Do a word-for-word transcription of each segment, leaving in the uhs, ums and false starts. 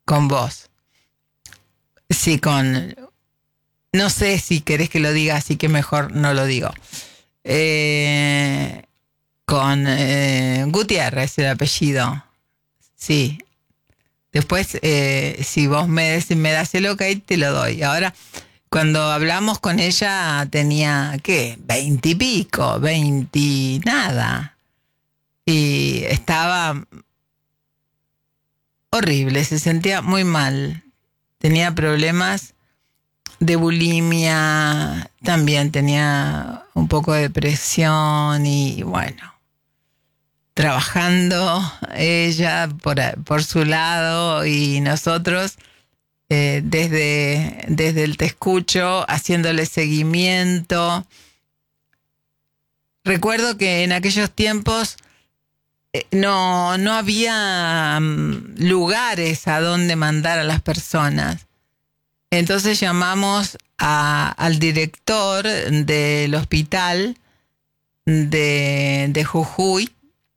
con vos. Sí, con... No sé si querés que lo diga, así que mejor no lo digo. Eh, con eh, Gutiérrez, el apellido. Sí. Después, eh, si vos me, me das el ok, te lo doy. Ahora, cuando hablamos con ella, tenía, ¿qué? Veinte y pico, veinte, nada. Y estaba horrible, se sentía muy mal. Tenía problemas de bulimia, también tenía un poco de depresión y bueno, trabajando ella por, por su lado y nosotros eh, desde, desde el Te Escucho haciéndole seguimiento. Recuerdo que en aquellos tiempos eh, no, no había um, lugares a donde mandar a las personas. Entonces llamamos a, al director del hospital de, de Jujuy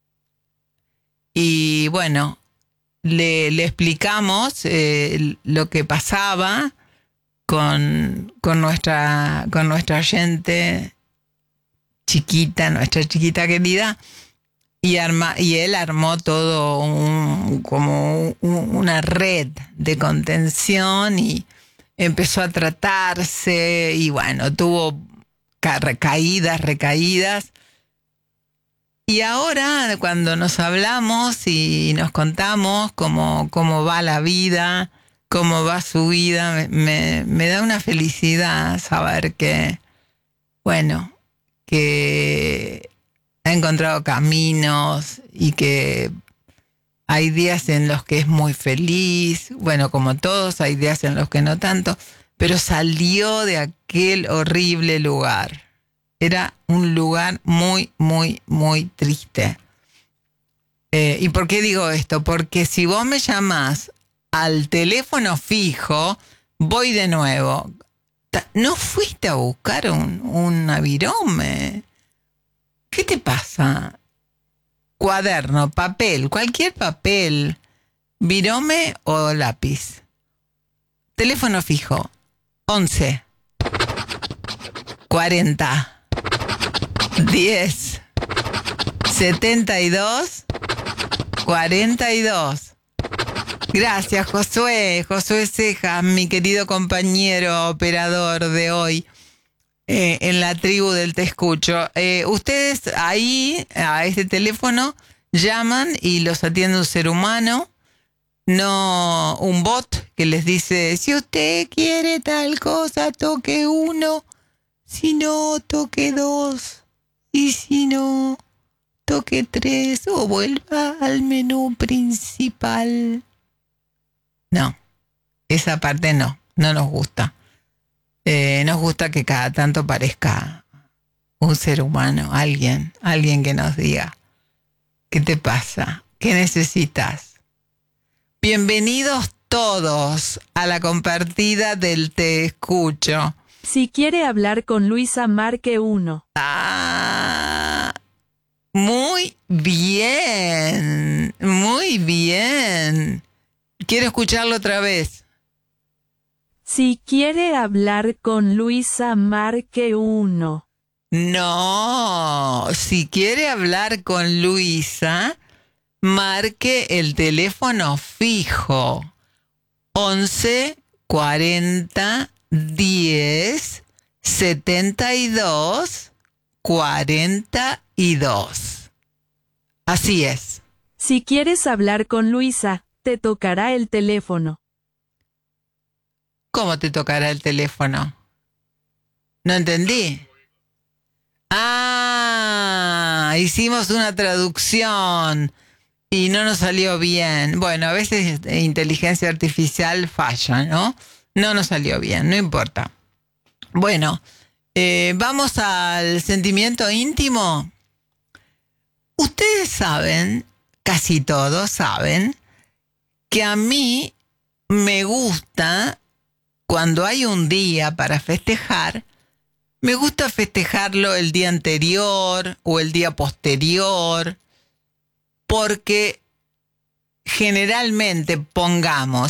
y bueno, le, le explicamos eh, lo que pasaba con, con, nuestra, con nuestra oyente chiquita, nuestra chiquita querida, y, arma, y él armó todo un, como un, una red de contención y empezó a tratarse y bueno, tuvo recaídas, recaídas. Y ahora cuando nos hablamos y nos contamos cómo, cómo va la vida, cómo va su vida, me, me da una felicidad saber que, bueno, que ha encontrado caminos y que hay días en los que es muy feliz, bueno, como todos, hay días en los que no tanto, pero salió de aquel horrible lugar. Era un lugar muy, muy, muy triste. Eh, ¿Y por qué digo esto? Porque si vos me llamás al teléfono fijo, voy de nuevo. ¿No fuiste a buscar un, un avirome? ¿Qué te pasa? Cuaderno, papel, cualquier papel, virome o lápiz. Teléfono fijo, once, cuarenta, diez, setenta y dos, cuarenta y dos. Gracias, Josué, Josué Cejas, mi querido compañero operador de hoy. Eh, en la tribu del Te Escucho. Eh, ustedes ahí, a este teléfono, llaman y los atiende un ser humano, no un bot que les dice, si usted quiere tal cosa, toque uno, si no, toque dos, y si no, toque tres, o vuelva al menú principal. No, esa parte no, no nos gusta. Eh, nos gusta que cada tanto parezca un ser humano, alguien, alguien que nos diga, ¿qué te pasa? ¿Qué necesitas? Bienvenidos todos a la compartida del Te Escucho. Si quiere hablar con Luisa, marque uno. Ah, muy bien, muy bien. Quiero escucharlo otra vez. Si quiere hablar con Luisa, marque uno. No, si quiere hablar con Luisa, marque el teléfono fijo. once, cuarenta, diez, setenta y dos, cuarenta y dos. Así es. Si quieres hablar con Luisa, te tocará el teléfono. ¿Cómo te tocará el teléfono? No entendí. Ah, hicimos una traducción y no nos salió bien. Bueno, a veces inteligencia artificial falla, ¿no? No nos salió bien, no importa. Bueno, eh, vamos al sentimiento íntimo. Ustedes saben, casi todos saben, que a mí me gusta, cuando hay un día para festejar, me gusta festejarlo el día anterior o el día posterior, porque generalmente, pongamos,